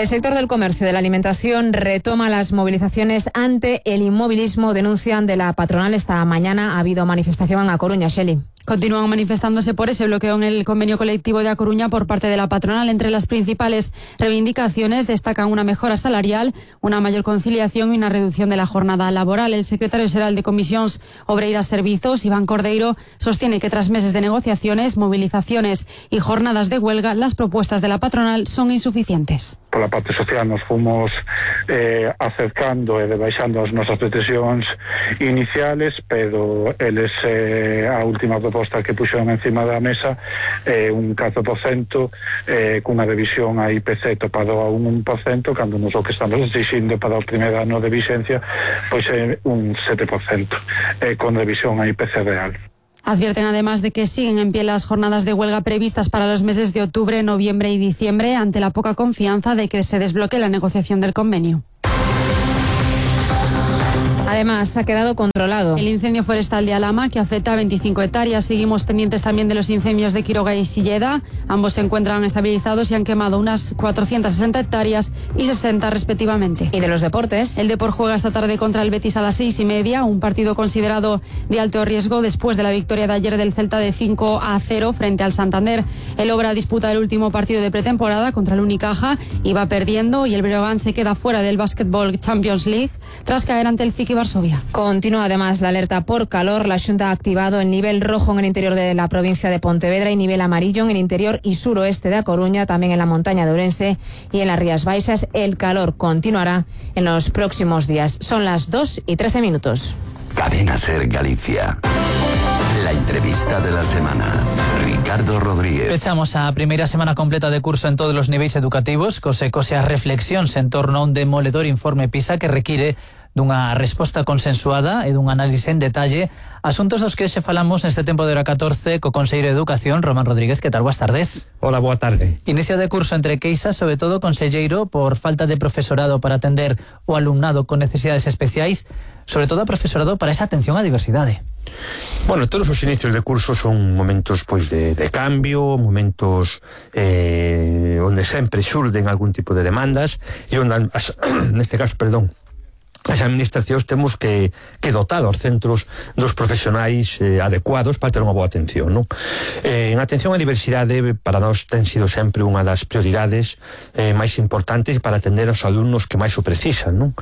El sector del comercio de la alimentación retoma las movilizaciones ante el inmovilismo, denuncian de la patronal. Esta mañana ha habido manifestación en A Coruña, Shelley. Continúan manifestándose por ese bloqueo en el convenio colectivo de A Coruña por parte de la patronal. Entre las principales reivindicaciones destacan una mejora salarial, una mayor conciliación y una reducción de la jornada laboral. El secretario xeral de Comisións Obreiras Servizos, Iván Cordeiro, sostiene que tras meses de negociaciones, movilizaciones y jornadas de huelga, las propuestas de la patronal son insuficientes. Por la parte social nos fomos acercando e debaixando as nosas pretensións iniciales, pero eles a última proposta que puxeron encima da mesa un 4% cunha revisión a IPC topado a un 1%, cando nos o que estamos exixindo para o primeiro ano de vixencia pois é un 7% con revisión a IPC real. Advierten además de que siguen en pie las jornadas de huelga previstas para los meses de octubre, noviembre y diciembre ante la poca confianza de que se desbloquee la negociación del convenio. Además, ha quedado controlado el incendio forestal de Alhama, que afecta a 25 hectáreas. Seguimos pendientes también de los incendios de Quiroga y Silleda. Ambos se encuentran estabilizados y han quemado unas 460 hectáreas y 60 respectivamente. ¿Y de los deportes? El Depor juega esta tarde contra el Betis a las 6:30, un partido considerado de alto riesgo después de la victoria de ayer del Celta de 5-0 frente al Santander. El Obra disputa el último partido de pretemporada contra el Unicaja y va perdiendo, y el Breogán se queda fuera del Basketball Champions League tras caer ante el Fiki Varsovia. Continúa además la alerta por calor. La Xunta ha activado el nivel rojo en el interior de la provincia de Pontevedra y nivel amarillo en el interior y suroeste de A Coruña, también en la montaña de Ourense y en las Rías Baixas. El calor continuará en los próximos días. Son las 2:13. Cadena Ser Galicia. La entrevista de la semana. Ricardo Rodríguez. Pechamos a primeira semana completa de curso en todos os niveis educativos, cose as reflexións en torno a un demoledor informe PISA que require dunha resposta consensuada e dun análise en detalle, asuntos dos que xe falamos neste tempo de hora 14 co Conselleiro de Educación, Román Rodríguez. Que tal? Boas tardes. Hola, boa tarde. Inicio de curso entre queixas, sobre todo, conselleiro, por falta de profesorado para atender o alumnado con necesidades especiais, sobre todo a profesorado para esa atención á diversidade. Bueno, todos os inicios de curso son momentos pois de cambio, momentos onde sempre xurden algún tipo de demandas e onde, neste caso, as administracións temos que dotar os centros dos profesionais adecuados para ter unha boa atención, non? En atención á diversidade para nós ten sido sempre unha das prioridades máis importantes para atender aos alumnos que máis o precisan, non?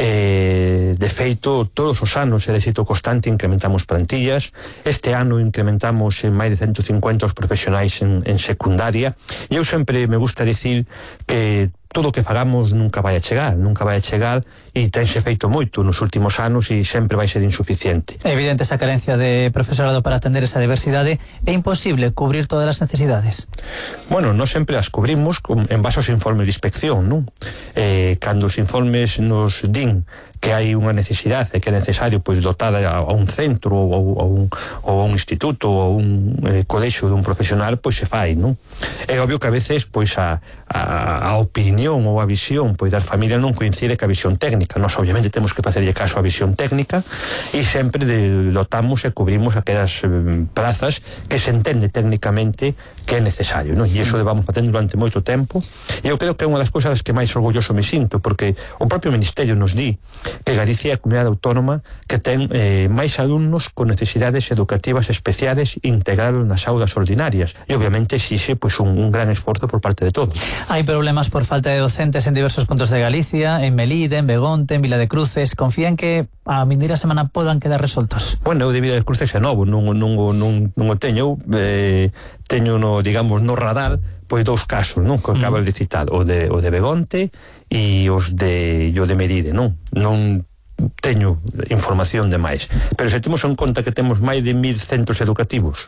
De feito, todos os anos é de xeito constante incrementamos plantillas. Este ano incrementamos en máis de 150 os profesionais en secundaria, e eu sempre me gusta dicir que todo o que fagamos nunca vai a chegar e tense feito moito nos últimos anos e sempre vai ser insuficiente. É evidente esa carencia de profesorado para atender esa diversidade. É imposible cubrir todas as necesidades? Bueno, nós sempre as cubrimos en base aos informes de inspección, non? Cando os informes nos din que hai unha necesidade e que é necesario pois dotar a un centro ou a un instituto ou a un colexio dun profesional, pois se fai, non? É obvio que a veces pois a opinión ou a visión pois das familias non coincide ca visión técnica. Nós obviamente temos que facerlle caso á visión técnica e sempre dotamos e cubrimos aquelas plazas que se entende técnicamente que é necesario, non? E iso vamos facendo durante moito tempo, e eu creo que é unha das cousas que máis orgulloso me sinto, porque o propio Ministerio nos di que Galicia é a comunidade autónoma que ten máis alumnos con necesidades educativas especiales integrados nas aulas ordinarias, e obviamente exixe pois un gran esforzo por parte de todos. Hai problemas por falta de docentes en diversos puntos de Galicia, en Melide, en Begonte, en Vila de Cruces. Confían que a vindeira semana podan quedar resoltos? Bueno, eu de Vila de Cruces é novo, non o teño, teño no radar pois dous casos, non? Que acabas de citar, o de Begonte e o de Melide, non teño información de máis, pero se temos en conta que temos máis de 1000 centros educativos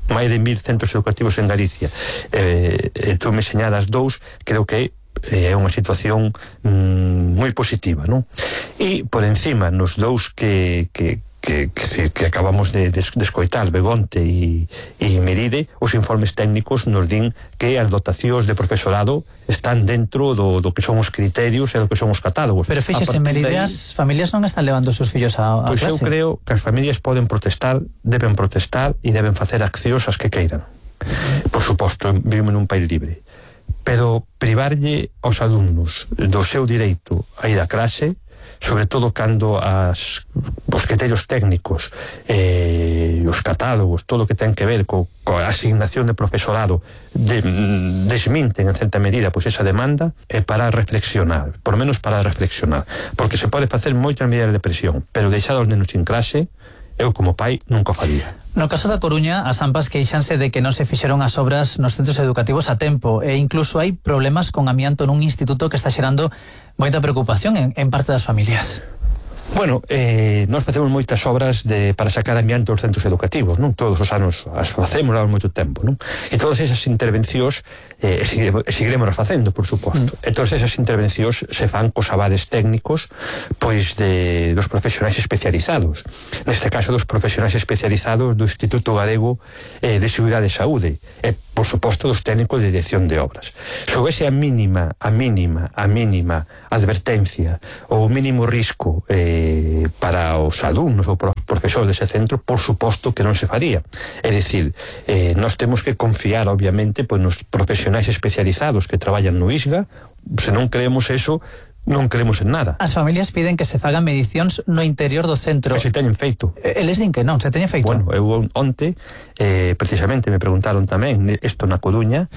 en Galicia, tú me señalas dous, creo que é unha situación moi positiva, non? E por encima nos dous que acabamos de escoitar, Begonte e Melide, os informes técnicos nos din que as dotacións de profesorado están dentro do que son os criterios e do que son os catálogos. Pero fíxese, en Melide as familias non están levando os seus fillos a clase. Pois eu creo que as familias poden protestar, deben protestar e deben facer accións as que queiran. Por suposto, vivimos nun país libre, pero privarlle aos alumnos do seu direito a ir a clase, sobre todo cando os criterios técnicos, os catálogos, todo o que ten que ver coa asignación de profesorado desminten en certa medida pois esa demanda, é para reflexionar, por menos para reflexionar, porque se pode facer moitas medidas de presión, pero deixar os nenos sin clase, eu como pai nunca o faría. No caso da Coruña, as AMPAs queixanse de que non se fixeron as obras nos centros educativos a tempo e incluso hai problemas con amianto nun instituto que está xerando moita preocupación en parte das familias. Bueno, nós facemos moitas obras para sacar amianto aos centros educativos, non? Todos os anos as facemos, levamos moito tempo, non? E todas esas intervencións seguiremos facendo, por suposto. E todas esas intervencións se fan cos avales técnicos pois dos profesionais especializados. Neste caso, dos profesionais especializados do Instituto Galego de Seguridade e Saúde. E, por suposto, dos técnicos de dirección de obras. Se houvese a mínima advertencia ou o mínimo risco para os alumnos ou para os profesores dese centro, por suposto que non se faría. É dicir, nós temos que confiar, obviamente, pois, nos profesionais especializados que traballan no ISGA. Se non creemos eso, non creemos en nada. As familias piden que se fagan medicións no interior do centro. Que se teñen feito. Eles din que non, se teñen feito. Bueno, eu onte precisamente me preguntaron tamén isto na Coruña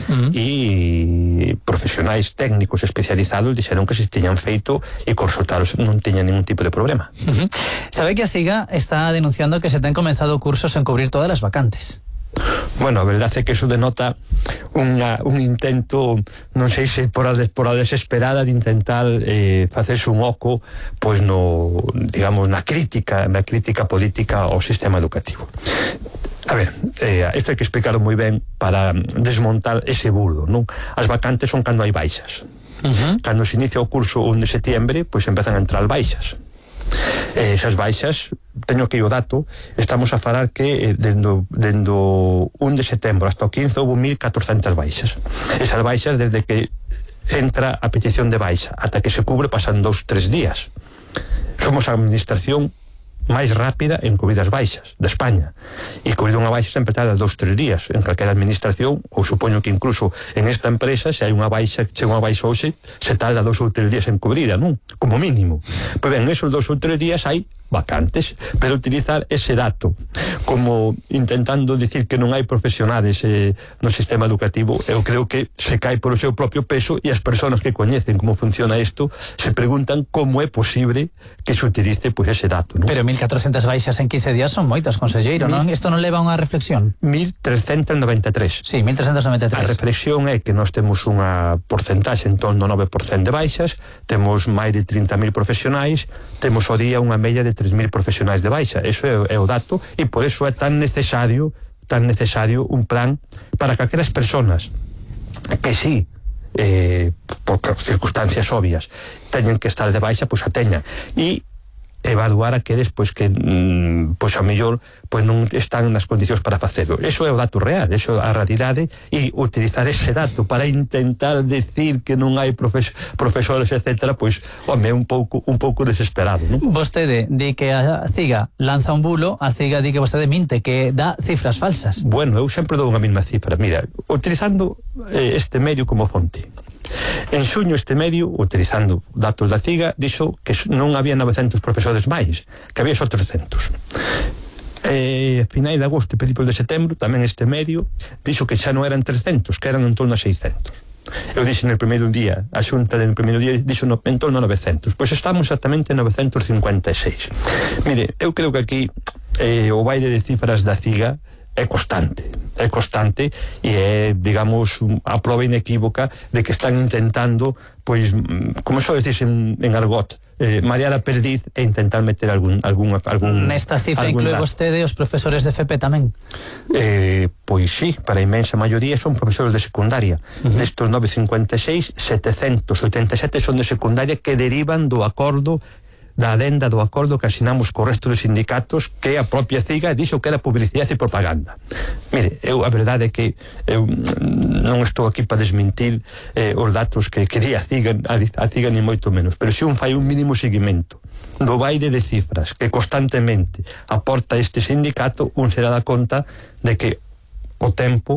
e profesionais técnicos especializados dixeron que se teñan feito e consultaros non teñan ningún tipo de problema. Sabe que a CIGA está denunciando que se ten comenzado cursos en cubrir todas las vacantes. Bueno, a verdade é que eso denota un intento, non sei se por a desesperada de intentar facerse un oco pois digamos, na crítica política ao sistema educativo. A ver, isto hai que explicarlo moi ben para desmontar ese bulo, non? As vacantes son cando hai baixas. Cando se inicia o curso 1 de setiembre, pois empezan a entrar baixas. Esas baixas, teño aquí o dato, estamos a falar que dendo 1 de setembro hasta o 15 houve 1.400 baixas. Esas baixas, desde que entra a petición de baixa ata que se cubre, pasan 2-3 días. Somos a administración máis rápida en cubrir as baixas de España, e cubrir unha baixa sempre tarda 2-3 días en calquera administración, ou supoño que incluso en esta empresa, se hai unha baixa, chega unha baixa hoxe, se tarda 2 ou 3 días en cubrirla, non? Como mínimo. Pois ben, esos 2 ou 3 días hai vacantes, pero utilizar ese dato como intentando dicir que non hai profesionales no sistema educativo, eu creo que se cae por o seu propio peso, e as persoas que coñecen como funciona isto se preguntan como é posible que se utilice pois ese dato, non? Pero 1.400 baixas en 15 días son moitas, conselleiro, non? Isto non leva a unha reflexión? 1.393. Sí, 1.393. A reflexión é que nós temos unha porcentaxe en torno ao 9% de baixas, temos máis de 30.000 profesionais, temos ao día unha media de 3.000 profesionais de baixa. Eso é o dato, e por eso é tan necesario un plan para que aquelas personas que sí, por circunstancias obvias, teñen que estar de baixa, pois a teñan, e evaluar aqueles pois que pois a mellor pois non están nas condicións para facelo. Eso é o dato real, eso é a realidade, e utilizar ese dato para intentar decir que non hai profesores, etcétera, pois, home, un pouco desesperado, non? Vostede di que a CIGA lanza un bulo, a CIGA di que vostede minte, que dá cifras falsas. Bueno, eu sempre dou unha mesma cifra. Mira, utilizando este medio como fonte, en xuño este medio, utilizando datos da CIGA, dixo que non había 900 profesores máis, que había só 300. A finais de agosto e principios de setembro, tamén este medio dixo que xa non eran 300, que eran en torno a 600. Eu dixo no primeiro día, a xunta del primeiro día dixo en torno a 900. Pois estamos exactamente en 956. Mire, eu creo que aquí o baile de cifras da CIGA é constante e é, digamos, a prova inequívoca de que están intentando, pois, como só decís en argot, marear a perdiz e intentar meter algún nesta cifra inclúe vostede os profesores de FP tamén? Pois sí, para a inmensa maioría son profesores de secundaria. Destos 956, 787 son de secundaria, que derivan do acordo, da adenda do acordo que asinamos co resto dos sindicatos, que a propia CIGA dixo que era publicidade e propaganda. Mire, a verdade é que eu non estou aquí para desmentir os datos que di a CIGA ni moito menos, pero se un fai un mínimo seguimento do baile de cifras que constantemente aporta este sindicato, un será da conta de que o tempo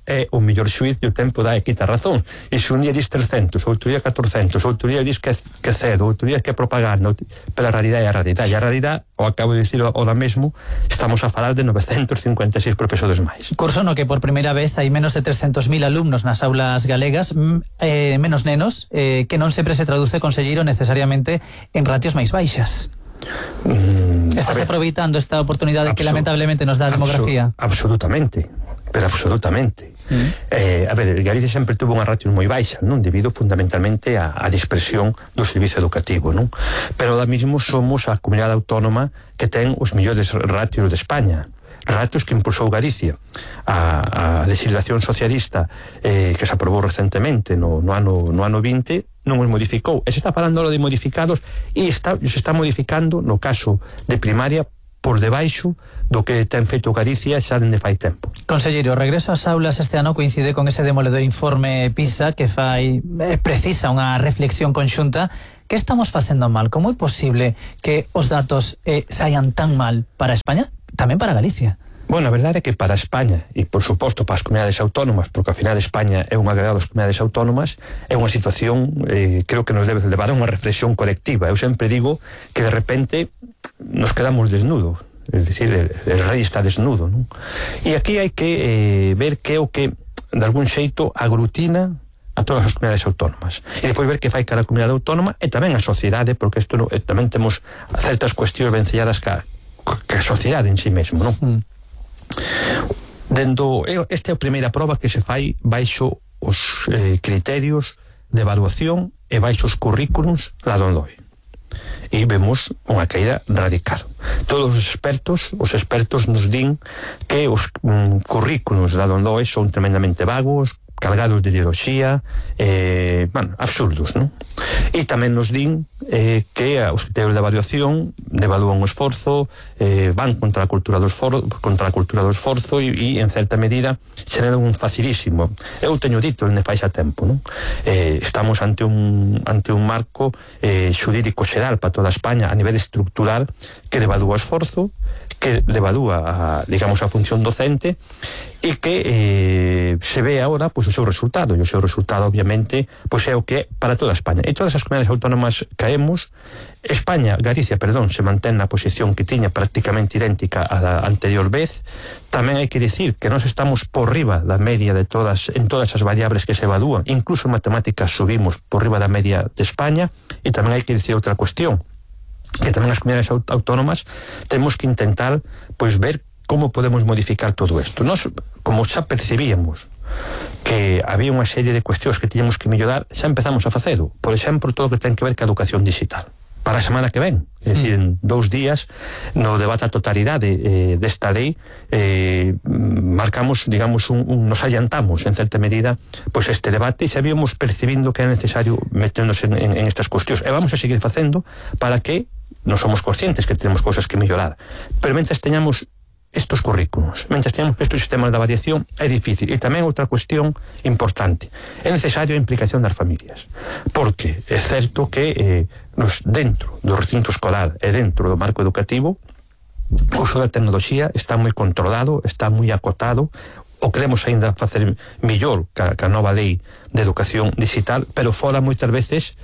é o mellor xuiz e o tempo dá e quita razón. E se un día dis 300, outro día 400, outro día dis que é cedo, outro día que é propaganda, pero a realidade é a realidade. E a realidade, o acabo de dicir ahora mesmo, estamos a falar de 956 profesores máis. Curso no que por primeira vez hai menos de 300.000 alumnos nas aulas galegas, menos nenos, que non sempre se traduce, conselleiro, necesariamente en ratios máis baixas. Estás aproveitando esta oportunidade que lamentablemente nos dá a demografía? Absolutamente, pero absolutamente. A ver, Galicia sempre tuvo unha ratio moi baixa, non? Debido fundamentalmente á dispersión do servizo educativo, non? Pero ahora mismo somos a comunidade autónoma que ten os millores ratios de España, ratios que impulsou Galicia. A legislación socialista que se aprobou recentemente no ano 20 non os modificou, e se está falando de modificados, e se está modificando no caso de primaria por debaixo do que ten feito Galicia xa dende fai tempo. Conselleiro, o regreso ás aulas este ano coincide con ese demoledor informe PISA que precisa unha reflexión conxunta. Que estamos facendo mal? Como é posible que os datos saian tan mal para España, tamén para Galicia? Bueno, a verdade é que para España, e por suposto para as comunidades autónomas, porque ao final España é un agregado das comunidades autónomas, é unha situación, creo que nos debe levar a unha reflexión colectiva. Eu sempre digo que de repente nos quedamos desnudos, es decir, el rei está desnudo, non? E aquí hai que ver que é o que de algún xeito aglutina a todas as comunidades autónomas, e depois ver que fai cada comunidade autónoma e tamén a sociedade, porque isto tamén temos certas cuestións vencelladas que a sociedade en sí mesmo, non? Esta é a primeira proba que se fai baixo os criterios de evaluación e baixo os currículums da DONDOE, e vemos unha caída radical. Todos os expertos nos din que os currículums da DONDOE son tremendamente vagos, cargados de ideoloxía, absurdos, non? E tamén nos din que os criterios de evaluación devalúan o esforzo, van contra a cultura do esforzo e en certa medida xeran un facilísimo. Eu teño dito en fai xa tempo, non? Estamos ante un marco xurídico xeral para toda España a nivel estructural que devalúa o esforzo, que devalúa a función docente, e que se ve agora o seu resultado, e o seu resultado obviamente é o que é para toda España, e todas as comunidades autónomas caemos. Galicia, se mantén na posición que tiña prácticamente idéntica á da anterior vez. Tamén hai que dicir que nós estamos por riba da media en todas as variables que se evalúan, incluso en matemáticas subimos por riba da media de España. E tamén hai que dicir outra cuestión, que tamén as comunidades autónomas temos que intentar ver como podemos modificar todo isto. Nós, como xa percibíamos que había unha serie de cuestións que tiñamos que mellorar, xa empezamos a facelo. Por exemplo, todo o que ten que ver ca educación digital. Para a semana que ven, é dicir, en 2 días, no debate a totalidade desta lei, marcamos, nos adiantamos, en certa medida, este debate, e xa víamos percibindo que era necesario meternos en estas cuestións. E vamos a seguir facendo para que non somos conscientes que tenemos cosas que mellorar. Pero mentres teñamos estos currículos, mentres teñamos estos sistemas de avaliación, é difícil. E tamén outra cuestión importante, é necesario a implicación das familias, porque é certo que dentro do recinto escolar e dentro do marco educativo o uso da tecnoloxía está moi controlado, está moi acotado. O queremos ainda facer mellor ca nova lei de educación digital, pero fora moitas veces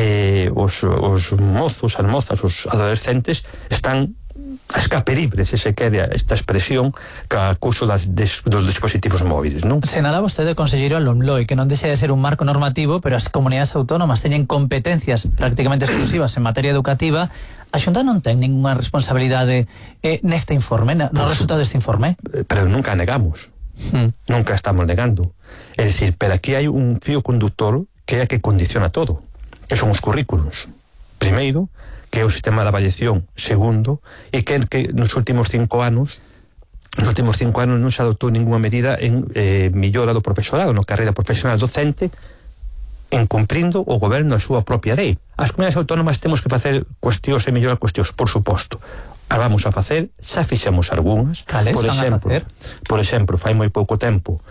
os mozos, as mozas, os adolescentes están a escape libre, se quede esta expresión, ca couso dos dispositivos móviles, non? Senala vostede, conselleiro, a LOMLOE, que non deixa de ser un marco normativo, pero as comunidades autónomas teñen competencias prácticamente exclusivas en materia educativa. A Xunta non ten ninguna responsabilidade neste informe, no resultado deste informe? Pero nunca negamos. Nunca estamos negando. É dicir, pero aquí hai un fío conductor que é a que condiciona todo, que son os currículos. Primeiro, que é o sistema de avaliación. Segundo, e que nos últimos 5 anos non se adoptou ninguna medida en mellora do profesorado, na carreira profesional docente, en cumprindo o goberno a súa propia lei. As comunidades autónomas temos que facer cuestións e mellorar cuestións, por suposto. A vamos a facer, xa fixemos algunhas. Cales van a facer? Por exemplo, fai moi pouco tempo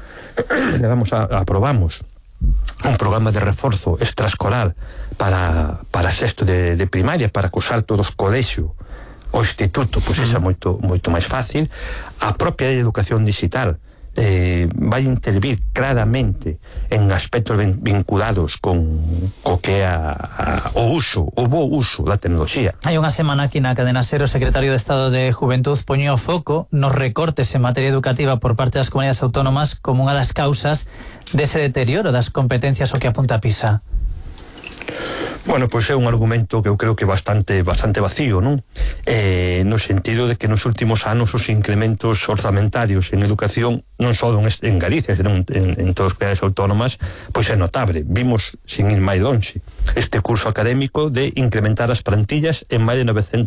aprobamos un programa de reforzo extraescolar para sexto de primaria, para cursar todos colexio o instituto, pois é moito máis fácil. A propia lei de educación digital vai intervir claramente en aspectos vinculados co que é o bo uso da tecnoloxía. Hai unha semana aquí na Cadena SER o secretario de Estado de Juventud poñía o foco nos recortes en materia educativa por parte das comunidades autónomas como unha das causas dese deterioro das competencias o que apunta PISA. Bueno, pois é un argumento que eu creo que bastante vacío, non? No sentido de que nos últimos anos os incrementos orzamentarios en educación non só en Galicia, senón en todas as comunidades autónomas, pois é notable. Vimos, sin ir máis lonxe, este curso académico de incrementar as plantillas en máis de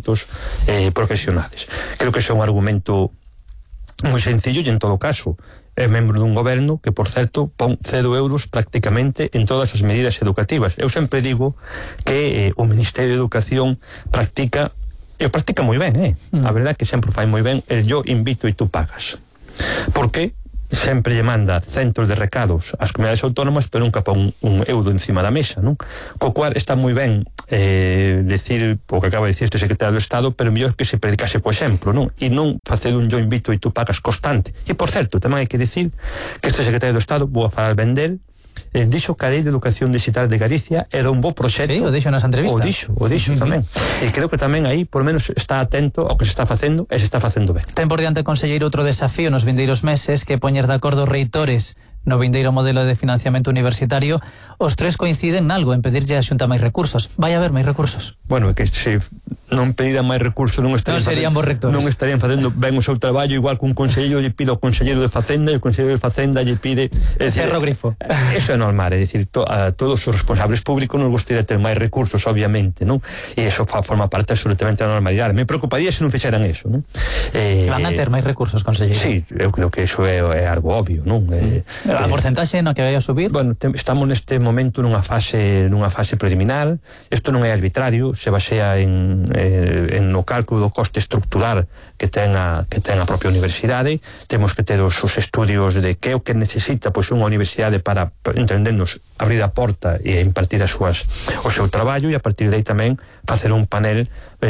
900 profesionales. Creo que ese é un argumento moi sencillo e en todo caso é membro dun goberno que, por certo, pon 0 euros prácticamente en todas as medidas educativas. Eu sempre digo que o Ministerio de Educación practica moi ben, A verdade é que sempre fai moi ben el yo invito e tú pagas. Porque sempre lle manda centos de recados ás comunidades autónomas, pero nunca pon un euro encima da mesa, non? Co cual está moi ben decir o que acaba de decir este secretario do Estado, pero mellor que se predicase co exemplo, non? E non facer un yo invito e tú pagas constante. E, por certo, tamén hai que decir que este secretario do Estado, vou a falar ben del, dixo que a Lei de Educación Digital de Galicia era un bo proxecto. Sí, o dixo nas entrevistas. O dixo tamén. E creo que tamén aí, por menos, está atento ao que se está facendo e se está facendo ben. Ten por diante, conselleiro, outro desafío nos vindeiros meses que poñer de acordo reitores no vindeiro modelo de financiamento universitario. Os tres coinciden nalgo en pedirlle a Xunta máis recursos. Vai haber máis recursos? Bueno, é que se non pediran máis recursos non estarían facendo ben o seu traballo, igual que un conselleiro lle pide ao conselleiro de Facenda e o conselleiro de Facenda lle pide cerro grifo. Eso é normal, é dicir, a todos os responsables públicos nos gustaría ter máis recursos, obviamente, non? E eso forma parte absolutamente da normalidade. Me preocuparía se non fixeran eso, non? Van a ter máis recursos, conselleiro? Sí, eu creo que eso é algo obvio, non? A porcentaxe no que vai a subir? Bueno, estamos neste momento nunha fase preliminar. Isto non é arbitrario, se basea no cálculo do coste estructural que ten a propia universidade. Temos que ter os estudios de que é o que necesita pois unha universidade para, entendernos, abrir a porta e impartir o seu traballo, e a partir de aí tamén facer un panel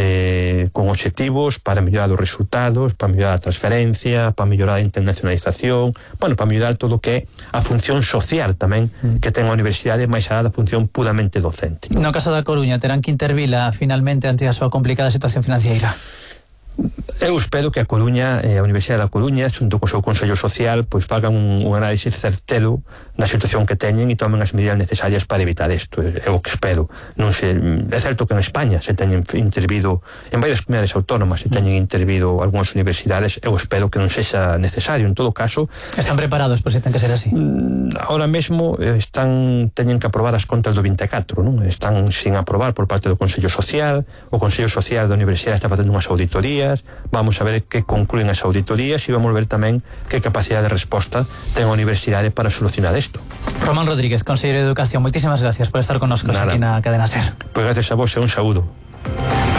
con obxectivos para mellorar os resultados, para mellorar a transferencia, para mellorar a internacionalización, bueno, para mellorar todo o que é a función social tamén que ten a universidade, máis alá da función puramente docente. No caso da Coruña, terán que intervila finalmente ante a súa complicada situación financiera? Eu espero que a Coruña, a Universidade da Coruña, xunto co seu Consello Social, pois fagan un análisis certero da situación que teñen e tomen as medidas necesarias para evitar isto. É o que espero. Non sei, é certo que en España se teñen intervido, en varias comunidades autónomas se teñen intervido algunhas universidades. Eu espero que non sexa necesario. En todo caso, están preparados, pois ten que ser así. Ahora mesmo teñen que aprobar as contas do 24, non? Están sin aprobar por parte do Consello Social. O Consello Social da Universidade está facendo unhas auditorías. Vamos a ver que concluen as auditorías e vamos ver tamén que capacidade de resposta ten a universidade para solucionar isto. Román Rodríguez, conselleiro de Educación, moitísimas gracias por estar connosco aquí na Cadena SER. Pois gracias a vos e un saúdo.